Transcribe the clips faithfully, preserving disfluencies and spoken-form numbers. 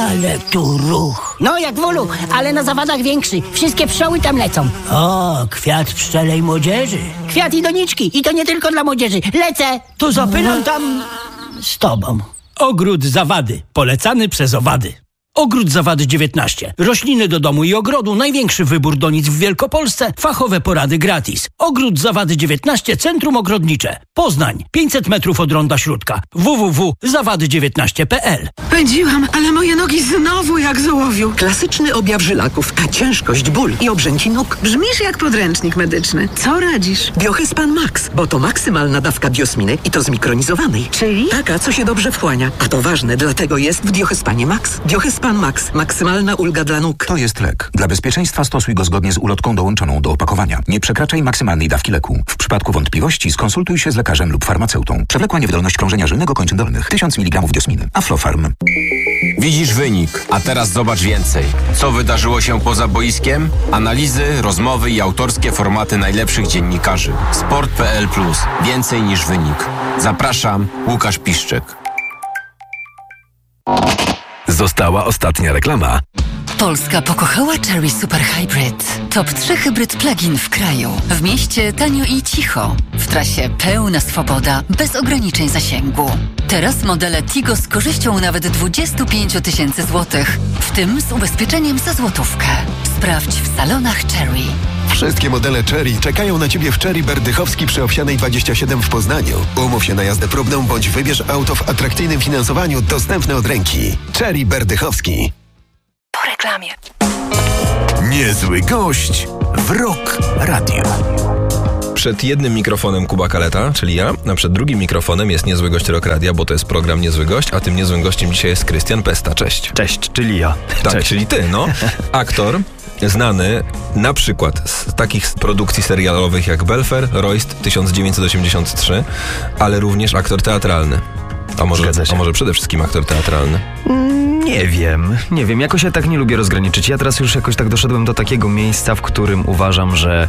Ale tu ruch. No jak w ulu, ale na zawadach większy. Wszystkie pszczoły tam lecą. O, kwiat pszczelej młodzieży. Kwiat i doniczki. I to nie tylko dla młodzieży. Lecę. To zapylam tam z tobą. Ogród Zawady, polecany przez owady. Ogród Zawady dziewiętnaście. Rośliny do domu i ogrodu, największy wybór donic w Wielkopolsce, fachowe porady gratis. Ogród Zawady dziewiętnaście, Centrum Ogrodnicze. Poznań, pięćset metrów od Ronda Śródka. w w w kropka zawady dziewiętnaście kropka p l. Pędziłam, ale moje nogi znowu jak z ołowiu. Klasyczny objaw żylaków, a ciężkość, ból i obrzęki nóg. Brzmisz jak podręcznik medyczny. Co radzisz? Biohespan Max, bo to maksymalna dawka biosminy i to zmikronizowanej. Czyli? Taka, co się dobrze wchłania. A to ważne, dlatego jest w Biohespanie Max. Biohespan Max. Maksymalna ulga dla nóg. To jest lek. Dla bezpieczeństwa stosuj go zgodnie z ulotką dołączoną do opakowania. Nie przekraczaj maksymalnej dawki leku. W przypadku wątpliwości skonsultuj się z lekarzem lub farmaceutą. Przewlekła niewydolność krążenia żylnego kończyn dolnych. tysiąc miligramów diosminy. Aflofarm. Widzisz wynik, a teraz zobacz więcej. Co wydarzyło się poza boiskiem? Analizy, rozmowy i autorskie formaty najlepszych dziennikarzy. sport kropka p l plus. Więcej niż wynik. Zapraszam, Łukasz Piszczek. Została ostatnia reklama. Polska pokochała Chery Super Hybrid. Top trzy hybryd plug-in w kraju. W mieście tanio i cicho. W trasie pełna swoboda, bez ograniczeń zasięgu. Teraz modele Tigo z korzyścią nawet dwadzieścia pięć tysięcy złotych, w tym z ubezpieczeniem za złotówkę. Sprawdź w salonach Chery. Wszystkie modele Chery czekają na Ciebie w Chery Berdychowski przy Owsianej dwadzieścia siedem w Poznaniu. Umów się na jazdę próbną bądź wybierz auto w atrakcyjnym finansowaniu dostępne od ręki. Chery Berdychowski. Po reklamie. Niezły gość w Rock Radio. Przed jednym mikrofonem Kuba Kaleta, czyli ja, a przed drugim mikrofonem jest niezły gość Rock Radia, bo to jest program Niezły Gość, a tym niezłym gościem dzisiaj jest Krystian Pesta. Cześć. Cześć, czyli ja. Tak, Cześć. czyli ty, no. Aktor znany na przykład z takich produkcji serialowych jak Belfer, Royst, tysiąc dziewięćset osiemdziesiąt trzy, ale również aktor teatralny. A może, a może przede wszystkim aktor teatralny? Nie wiem, nie wiem, jakoś ja tak nie lubię rozgraniczyć. Ja teraz już jakoś tak doszedłem do takiego miejsca, w którym uważam, że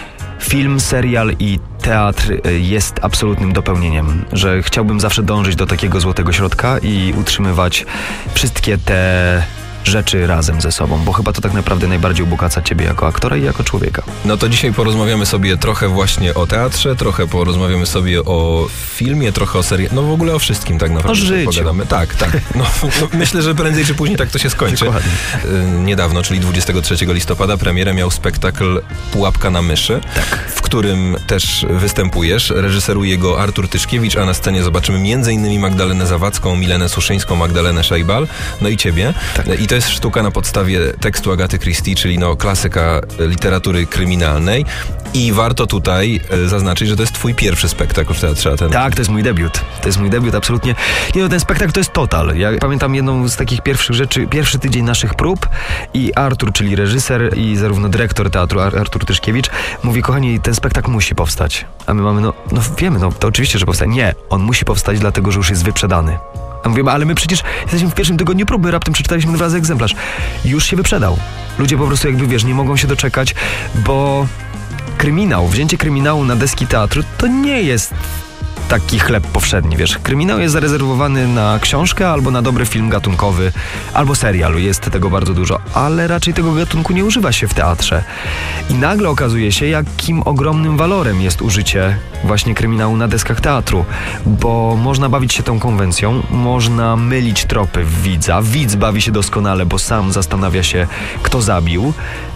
film, serial i teatr jest absolutnym dopełnieniem, że chciałbym zawsze dążyć do takiego złotego środka i utrzymywać wszystkie te rzeczy razem ze sobą, bo chyba to tak naprawdę najbardziej ubogaca ciebie jako aktora i jako człowieka. No to dzisiaj porozmawiamy sobie trochę właśnie o teatrze, trochę porozmawiamy sobie o filmie, trochę o serialu, no w ogóle o wszystkim tak naprawdę. O życiu. Pogadamy. Tak, tak. No, no, myślę, że prędzej czy później tak to się skończy. Dokładnie. Niedawno, czyli dwudziestego trzeciego listopada premierę miał spektakl Pułapka na myszy, tak. w którym też występujesz. Reżyseruje go Artur Tyszkiewicz, a na scenie zobaczymy między innymi Magdalenę Zawadzką, Milenę Suszyńską, Magdalenę Szejbal, no i ciebie. Tak. I to jest sztuka na podstawie tekstu Agaty Christie, czyli no klasyka literatury kryminalnej. I warto tutaj e, zaznaczyć, że to jest twój pierwszy spektakl w Teatrze Aten. Tak, to jest mój debiut. To jest mój debiut, absolutnie. Nie no, ten spektakl to jest total. Ja pamiętam jedną z takich pierwszych rzeczy, pierwszy tydzień naszych prób i Artur, czyli reżyser i zarówno dyrektor teatru, Ar- Artur Tyszkiewicz, mówi, kochani, ten spektakl musi powstać. A my mamy, no, no wiemy, no to oczywiście, że powstanie. Nie, on musi powstać, dlatego, że już jest wyprzedany. A mówimy, ale my przecież jesteśmy w pierwszym tygodniu próby, raptem przeczytaliśmy dwa razy egzemplarz. Już się wyprzedał. Ludzie po prostu jakby, wiesz, nie mogą się doczekać, bo kryminał, wzięcie kryminału na deski teatru to nie jest taki chleb powszedni, wiesz. Kryminał jest zarezerwowany na książkę albo na dobry film gatunkowy, albo serial. Jest tego bardzo dużo, ale raczej tego gatunku nie używa się w teatrze. I nagle okazuje się, jakim ogromnym walorem jest użycie właśnie kryminału na deskach teatru, bo można bawić się tą konwencją, można mylić tropy w widza. Widz bawi się doskonale, bo sam zastanawia się, kto zabił,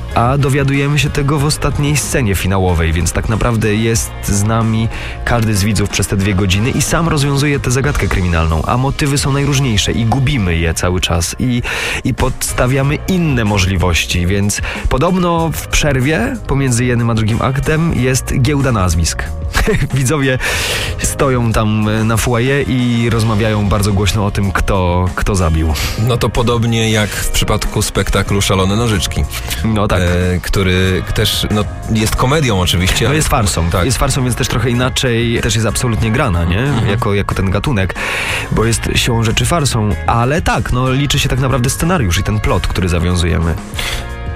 a dowiadujemy się tego w ostatniej scenie finałowej, więc tak naprawdę jest z nami każdy z widzów przez te dwie godziny i sam rozwiązuje tę zagadkę kryminalną, a motywy są najróżniejsze i gubimy je cały czas i, i podstawiamy inne możliwości, więc podobno w przerwie pomiędzy jednym a drugim aktem jest giełda nazwisk. Widzowie stoją tam na foyer i rozmawiają bardzo głośno o tym, kto, kto zabił. No to podobnie jak w przypadku spektaklu Szalone Nożyczki. No tak. E, który też no, jest komedią oczywiście. No jest farsą. Tak. Jest farsą, więc też trochę inaczej, też jest absolutnie grana, nie? Mhm. Jako, jako ten gatunek, bo jest siłą rzeczy farsą. Ale tak, no liczy się tak naprawdę scenariusz i ten plot, który zawiązujemy.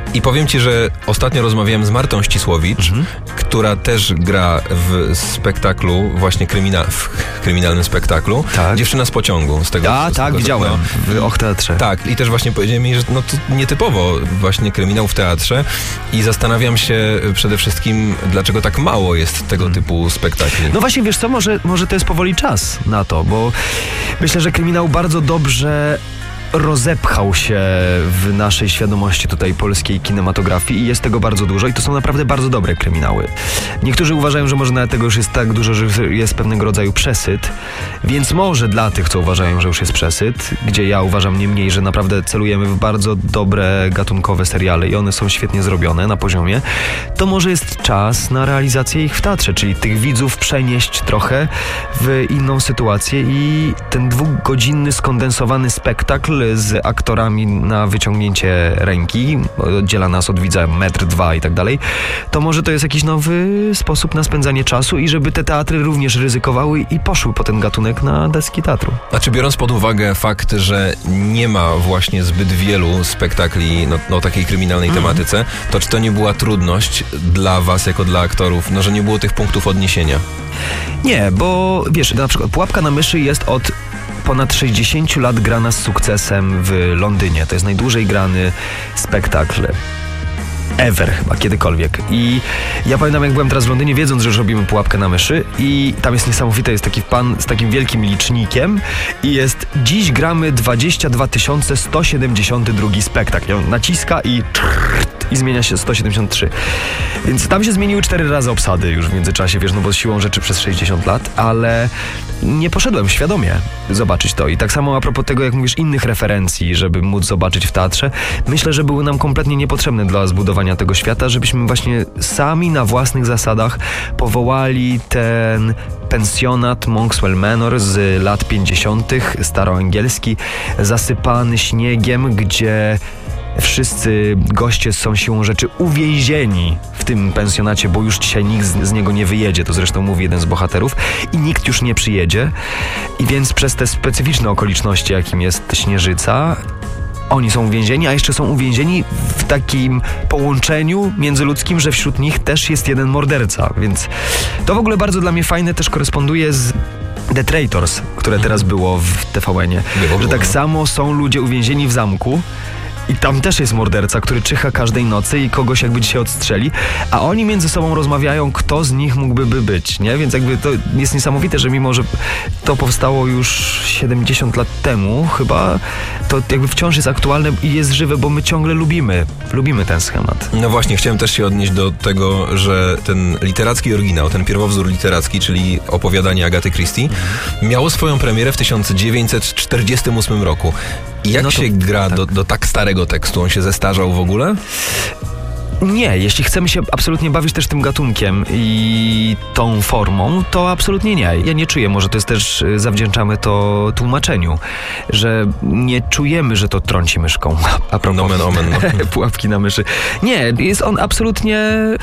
I powiem ci, że ostatnio rozmawiałem z Martą Ścisłowicz, mhm. która też gra w spektaklu, właśnie krymina, w kryminalnym spektaklu. Tak. Dziewczyna z pociągu. Z tego, A, z tak, tego, widziałem. No, w Och Teatrze. Tak, i też właśnie powiedzieli mi, że no to nietypowo właśnie kryminał w teatrze i zastanawiam się przede wszystkim, dlaczego tak mało jest tego hmm. typu spektakli. No właśnie, wiesz co, może, może to jest powoli czas na to, bo myślę, że kryminał bardzo dobrze rozepchał się w naszej świadomości tutaj polskiej kinematografii i jest tego bardzo dużo i to są naprawdę bardzo dobre kryminały. Niektórzy uważają, że może nawet tego już jest tak dużo, że jest pewnego rodzaju przesyt, więc może dla tych, co uważają, że już jest przesyt, gdzie ja uważam niemniej, że naprawdę celujemy w bardzo dobre gatunkowe seriale i one są świetnie zrobione na poziomie, to może jest czas na realizację ich w teatrze, czyli tych widzów przenieść trochę w inną sytuację i ten dwugodzinny, skondensowany spektakl z aktorami na wyciągnięcie ręki, oddziela nas od widza metr, dwa i tak dalej, to może to jest jakiś nowy sposób na spędzanie czasu i żeby te teatry również ryzykowały i poszły po ten gatunek na deski teatru. A czy biorąc pod uwagę fakt, że nie ma właśnie zbyt wielu spektakli no, no takiej kryminalnej mm. tematyce, to czy to nie była trudność dla was jako dla aktorów, no że nie było tych punktów odniesienia? Nie, bo wiesz, na przykład Pułapka na myszy jest od ponad sześćdziesiąt lat grana z sukcesem w Londynie. To jest najdłużej grany spektakl ever chyba, kiedykolwiek. I ja pamiętam, jak byłem teraz w Londynie, wiedząc, że już robimy Pułapkę na myszy i tam jest niesamowite, jest taki pan z takim wielkim licznikiem i jest dziś gramy dwadzieścia dwa tysiące sto siedemdziesiąty drugi spektakl. I on naciska i trrrt, i zmienia się sto siedemdziesiąt trzy. Więc tam się zmieniły cztery razy obsady już w międzyczasie, wiesz, no bo siłą rzeczy przez sześćdziesiąt lat, ale nie poszedłem świadomie zobaczyć to. I tak samo a propos tego, jak mówisz, innych referencji, żeby móc zobaczyć w teatrze, myślę, że były nam kompletnie niepotrzebne dla zbudowania tego świata, żebyśmy właśnie sami na własnych zasadach powołali ten pensjonat Monkswell Manor z lat pięćdziesiątych, staroangielski, zasypany śniegiem, gdzie wszyscy goście są siłą rzeczy uwięzieni w tym pensjonacie, bo już dzisiaj nikt z, z niego nie wyjedzie, to zresztą mówi jeden z bohaterów, i nikt już nie przyjedzie. I więc przez te specyficzne okoliczności, jakim jest Śnieżyca, oni są uwięzieni, a jeszcze są uwięzieni w takim połączeniu międzyludzkim, że wśród nich też jest jeden morderca, więc to w ogóle bardzo dla mnie fajne też koresponduje z The Traitors, które teraz było w T V N-ie, że tak samo są ludzie uwięzieni w zamku i tam też jest morderca, który czyha każdej nocy i kogoś jakby dzisiaj odstrzeli, a oni między sobą rozmawiają, kto z nich mógłby by być, nie? Więc jakby to jest niesamowite, że mimo, że to powstało już siedemdziesiąt lat temu chyba, to jakby wciąż jest aktualne i jest żywe, bo my ciągle lubimy, lubimy ten schemat. No właśnie, chciałem też się odnieść do tego, że ten literacki oryginał, ten pierwowzór literacki, czyli opowiadanie Agaty Christie, miało swoją premierę w tysiąc dziewięćset czterdziestym ósmym roku. I jak no to, się gra tak. do, do tak starego tekstu? On się zestarzał w ogóle? Nie, jeśli chcemy się absolutnie bawić też tym gatunkiem i tą formą, to absolutnie nie. Ja nie czuję, może to jest też, zawdzięczamy to tłumaczeniu, że nie czujemy, że to trąci myszką. A propos nomen omen, no. Pułapki na myszy. Nie, jest on absolutnie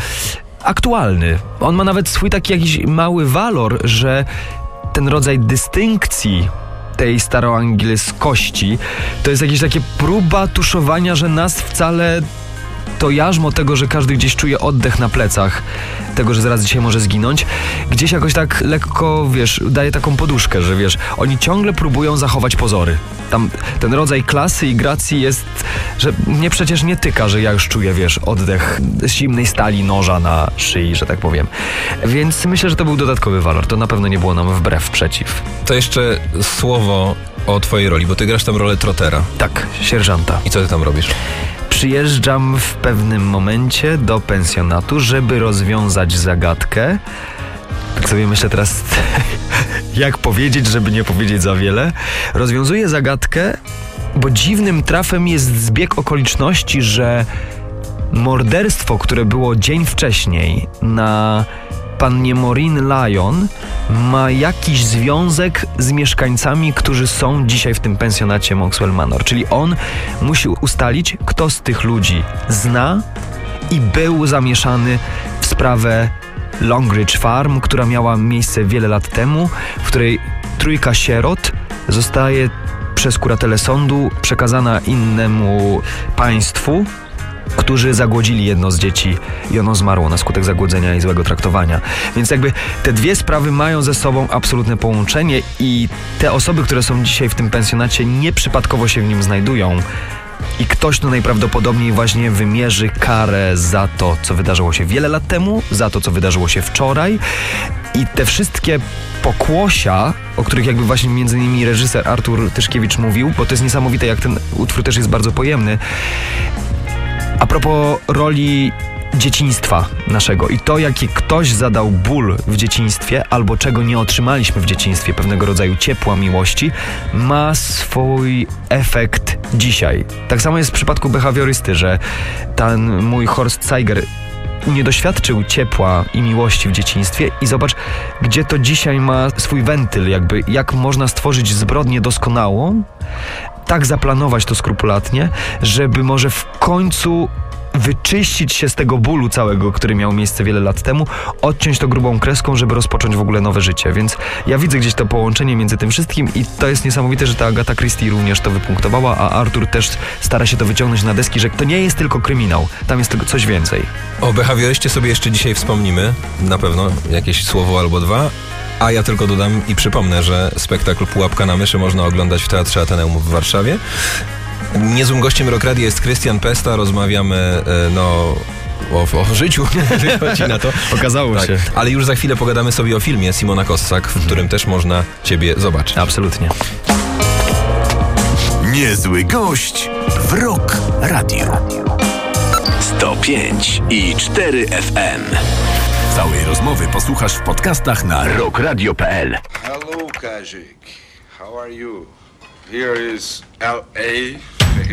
aktualny. On ma nawet swój taki jakiś mały walor, że ten rodzaj dystynkcji tej staroangielskości to jest jakieś takie próba tuszowania, że nas wcale to jarzmo tego, że każdy gdzieś czuje oddech na plecach, tego, że zaraz dzisiaj może zginąć, gdzieś jakoś tak lekko, wiesz, daje taką poduszkę, że wiesz, oni ciągle próbują zachować pozory. Tam ten rodzaj klasy i gracji jest, że mnie przecież nie tyka, że ja już czuję, wiesz, oddech zimnej stali noża na szyi, że tak powiem. Więc myślę, że to był dodatkowy walor. To na pewno nie było nam wbrew, przeciw. To jeszcze słowo o twojej roli, bo ty grasz tam rolę trotera. Tak, sierżanta. I co ty tam robisz? Przyjeżdżam w pewnym momencie do pensjonatu, żeby rozwiązać zagadkę. Tak sobie myślę teraz, jak powiedzieć, żeby nie powiedzieć za wiele. Rozwiązuję zagadkę, bo dziwnym trafem jest zbieg okoliczności, że morderstwo, które było dzień wcześniej na pannie Maureen Lyon, ma jakiś związek z mieszkańcami, którzy są dzisiaj w tym pensjonacie Monkswell Manor. Czyli on musi ustalić, kto z tych ludzi zna i był zamieszany w sprawę Longridge Farm, która miała miejsce wiele lat temu, w której trójka sierot zostaje przez kuratelę sądu przekazana innemu państwu, którzy zagłodzili jedno z dzieci i ono zmarło na skutek zagłodzenia i złego traktowania. Więc jakby te dwie sprawy mają ze sobą absolutne połączenie i te osoby, które są dzisiaj w tym pensjonacie, nieprzypadkowo się w nim znajdują. I ktoś no najprawdopodobniej właśnie wymierzy karę za to, co wydarzyło się wiele lat temu, za to, co wydarzyło się wczoraj. I te wszystkie pokłosia, o których jakby właśnie między innymi reżyser Artur Tyszkiewicz mówił, bo to jest niesamowite, jak ten utwór też jest bardzo pojemny. A propos roli dzieciństwa naszego i to, jaki ktoś zadał ból w dzieciństwie albo czego nie otrzymaliśmy w dzieciństwie, pewnego rodzaju ciepła, miłości, ma swój efekt dzisiaj. Tak samo jest w przypadku behawiorysty, że ten mój Horst Zeiger nie doświadczył ciepła i miłości w dzieciństwie i zobacz, gdzie to dzisiaj ma swój wentyl, jakby jak można stworzyć zbrodnię doskonałą, tak zaplanować to skrupulatnie, żeby może w końcu wyczyścić się z tego bólu całego, który miał miejsce wiele lat temu, odciąć to grubą kreską, żeby rozpocząć w ogóle nowe życie. Więc ja widzę gdzieś to połączenie między tym wszystkim i to jest niesamowite, że ta Agatha Christie również to wypunktowała, a Artur też stara się to wyciągnąć na deski, że to nie jest tylko kryminał, tam jest tylko coś więcej. O behawioryście sobie jeszcze dzisiaj wspomnimy, na pewno jakieś słowo albo dwa. A ja tylko dodam i przypomnę, że spektakl Pułapka na myszy można oglądać w Teatrze Ateneum w Warszawie. Niezłym gościem Rock Radio jest Krystian Pesta. Rozmawiamy no o, o życiu, wychodzi na to. Okazało tak. się. Ale już za chwilę pogadamy sobie o filmie Simona Kossak, w którym też można ciebie zobaczyć. Absolutnie. Niezły gość w Rock Radio. sto pięć i cztery F M. Całej rozmowy posłuchasz w podcastach na rock radio kropka p l. Hello, Kazik. How are you? Here is L A